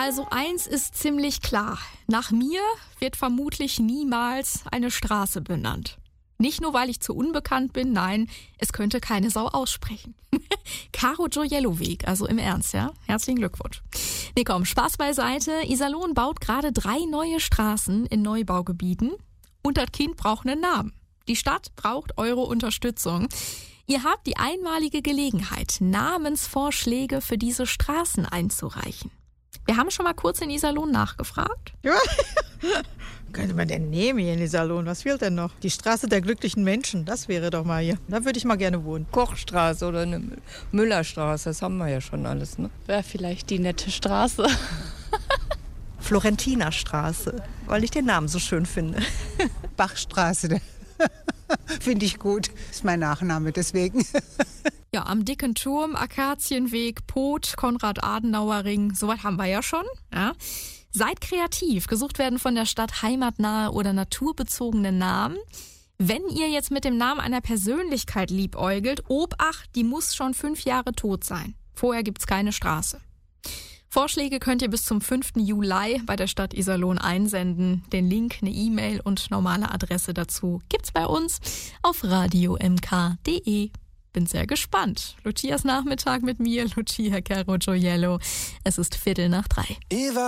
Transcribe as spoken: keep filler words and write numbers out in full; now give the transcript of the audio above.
Also eins ist ziemlich klar. Nach mir wird vermutlich niemals eine Straße benannt. Nicht nur, weil ich zu unbekannt bin, nein, es könnte keine Sau aussprechen. Caro Gioiello-Weg, also im Ernst, ja? Herzlichen Glückwunsch. Nee, komm, Spaß beiseite. Iserlohn baut gerade drei neue Straßen in Neubaugebieten und das Kind braucht einen Namen. Die Stadt braucht eure Unterstützung. Ihr habt die einmalige Gelegenheit, Namensvorschläge für diese Straßen einzureichen. Wir haben schon mal kurz in Iserlohn nachgefragt. Ja. Könnte man denn nehmen hier in Iserlohn? Was fehlt denn noch? Die Straße der glücklichen Menschen, das wäre doch mal hier. Da würde ich mal gerne wohnen. Kochstraße oder eine Müllerstraße, das haben wir ja schon alles, ne? Wäre vielleicht die nette Straße. Florentinerstraße, weil ich den Namen so schön finde. Bachstraße, finde ich gut. Ist mein Nachname, deswegen. Ja, am Dicken Turm, Akazienweg, Pot, Konrad-Adenauer-Ring, soweit haben wir ja schon. Ja. Seid kreativ, gesucht werden von der Stadt heimatnahe oder naturbezogene Namen. Wenn ihr jetzt mit dem Namen einer Persönlichkeit liebäugelt, Obacht, die muss schon fünf Jahre tot sein. Vorher gibt's keine Straße. Vorschläge könnt ihr bis zum fünften Juli bei der Stadt Iserlohn einsenden. Den Link, eine E-Mail und normale Adresse dazu gibt's bei uns auf radio m k punkt d e. Bin sehr gespannt. Lucias Nachmittag mit mir, Lucia Caro Gioiello. Es ist Viertel nach drei.